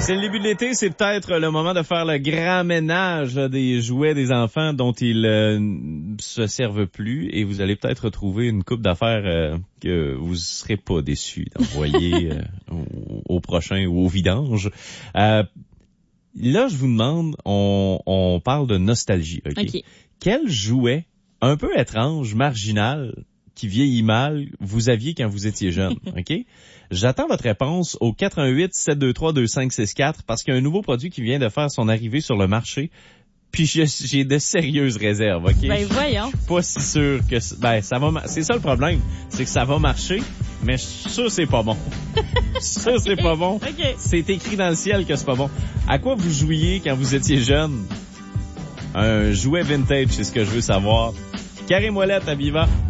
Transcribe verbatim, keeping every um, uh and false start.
C'est le début de l'été, c'est peut-être le moment de faire le grand ménage des jouets des enfants dont ils euh, se servent plus et vous allez peut-être retrouver une coupe d'affaires euh, que vous serez pas déçus d'envoyer euh, au, au prochain ou au vidange. Euh, là, je vous demande, on, on parle de nostalgie, ok? OK. Quel jouet un peu étrange, marginal, qui vieillit mal, vous aviez quand vous étiez jeune, ok? J'attends votre réponse au quatre un huit sept deux trois deux cinq six quatre parce qu'il y a un nouveau produit qui vient de faire son arrivée sur le marché. Puis je, j'ai de sérieuses réserves, ok? Ben voyons. Je suis pas si sûr que ben ça va. C'est ça le problème, c'est que ça va marcher, mais je suis sûr que c'est pas bon. Je suis sûr que c'est pas bon. OK. C'est écrit dans le ciel que c'est pas bon. À quoi vous jouiez quand vous étiez jeune? Un jouet vintage, c'est ce que je veux savoir. Karim Ouellet à Viva.